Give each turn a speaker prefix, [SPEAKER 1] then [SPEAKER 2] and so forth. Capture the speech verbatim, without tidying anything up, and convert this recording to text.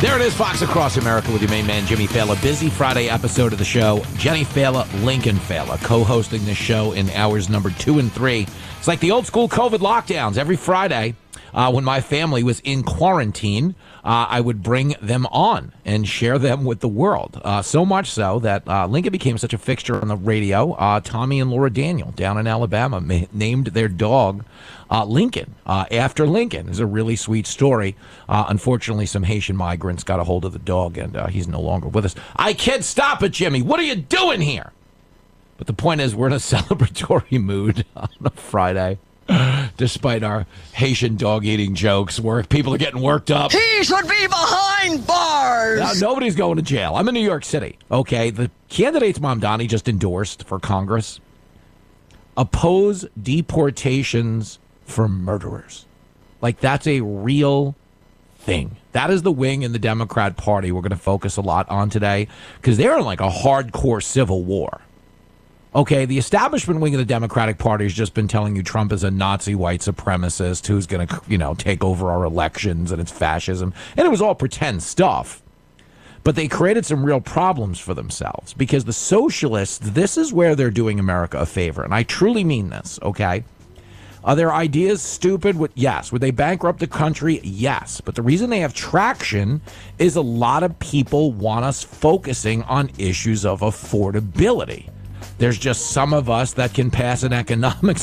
[SPEAKER 1] There it is, Fox Across America with your main man, Jimmy Fallon. Busy Friday episode of the show. Jenny Fallon, Lincoln Fallon, co-hosting this show in hours number two and three. It's like the old school COVID lockdowns. Every Friday, uh, when my family was in quarantine, uh, I would bring them on and share them with the world. Uh, so much so that uh, Lincoln became such a fixture on the radio. Uh, Tommy and Laura Daniel down in Alabama ma- named their dog Uh, Lincoln, uh, after Lincoln. Is a really sweet story. Uh, unfortunately, some Haitian migrants got a hold of the dog, and uh, he's no longer with us. I can't stop it, Jimmy. What are you doing here? But the point is, we're in a celebratory mood on a Friday, despite our Haitian dog-eating jokes, where people are getting worked up.
[SPEAKER 2] He should be behind bars!
[SPEAKER 1] Now, nobody's going to jail. I'm in New York City, okay? The candidates Mamdani just endorsed for Congress oppose deportations for murderers. Like, that's a real thing. That is the wing in the Democrat Party we're going to focus a lot on today, because they're in like a hardcore civil war. Okay, the establishment wing of the Democratic Party has just been telling you Trump is a Nazi white supremacist who's going to, you know, take over our elections and it's fascism. And it was all pretend stuff. But they created some real problems for themselves, because the socialists, this is where they're doing America a favor. And I truly mean this, okay? Are their ideas stupid? Yes. Would they bankrupt the country? Yes. But the reason they have traction is a lot of people want us focusing on issues of affordability. There's just some of us that can pass an economics